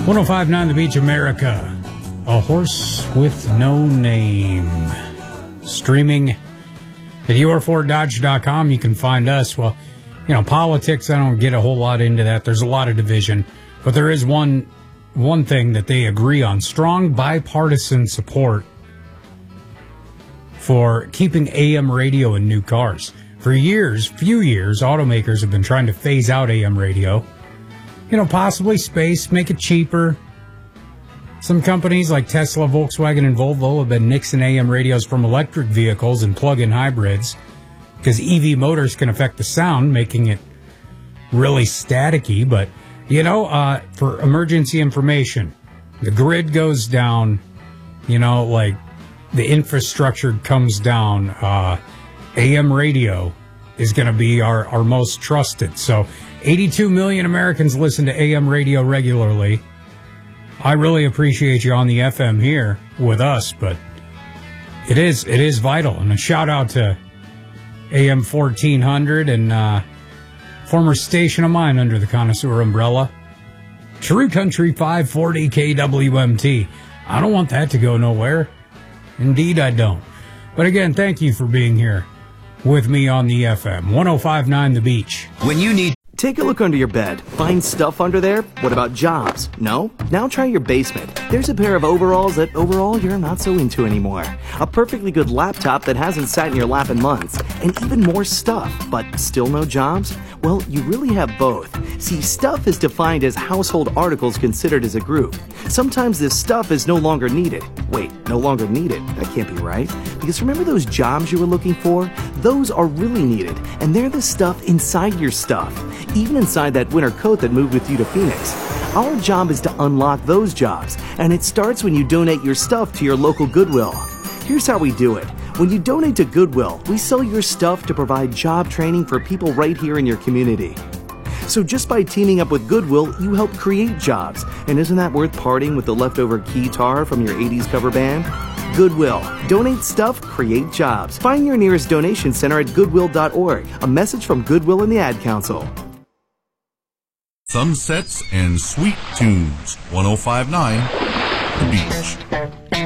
1059 The Beach, America. A Horse with No Name. Streaming at your4dodge.com. You can find us. Well, you know, politics, I don't get a whole lot into that. There's a lot of division. But there is one thing that they agree on. Strong bipartisan support for keeping AM radio in new cars. For few years, automakers have been trying to phase out AM radio. You know, possibly space, make it cheaper. Some companies like Tesla, Volkswagen, and Volvo have been nixing AM radios from electric vehicles and plug-in hybrids because EV motors can affect the sound, making it really staticky. But, you know, for emergency information, the grid goes down, you know, like the infrastructure comes down, AM radio is going to be our most trusted. So 82 million Americans listen to AM radio regularly. I really appreciate you on the FM here with us, but it is vital. And a shout out to AM 1400 and former station of mine under the Connoisseur umbrella, True Country 540 KWMT. I don't want that to go nowhere. Indeed, I don't. But again, thank you for being here with me on the FM. 1059 The Beach. When you need... Take a look under your bed. Find stuff under there? What about jobs? No? Now try your basement. There's a pair of overalls that overall you're not so into anymore. A perfectly good laptop that hasn't sat in your lap in months. And even more stuff, but still no jobs? Well, you really have both. See, stuff is defined as household articles considered as a group. Sometimes this stuff is no longer needed. Wait, no longer needed? That can't be right. Because remember those jobs you were looking for? Those are really needed, and they're the stuff inside your stuff. Even inside that winter coat that moved with you to Phoenix. Our job is to unlock those jobs, and it starts when you donate your stuff to your local Goodwill. Here's how we do it. When you donate to Goodwill, we sell your stuff to provide job training for people right here in your community. So just by teaming up with Goodwill, you help create jobs. And isn't that worth parting with the leftover keytar from your 80s cover band? Goodwill. Donate stuff, create jobs. Find your nearest donation center at goodwill.org. A message from Goodwill and the Ad Council. Sunsets and sweet tunes. 1059 The Beach.